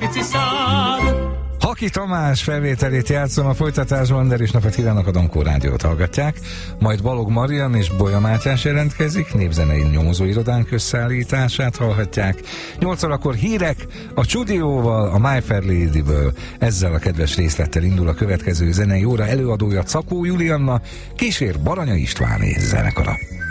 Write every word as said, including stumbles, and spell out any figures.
pici szád. Haki Tamás felvételét játszom a folytatásban, de is napot kívánok, a Dankó Rádiót hallgatják. Majd Balog Marian és Bolya Mátyás jelentkezik, népzenei nyomozóirodánk összeállítását hallhatják. nyolc órakor hírek a Csudióval, a My Fair Lady-ből. Ezzel a kedves részlettel indul a következő zenei óra, előadója Czakó Julianna, kísér Baranya István és zenekara.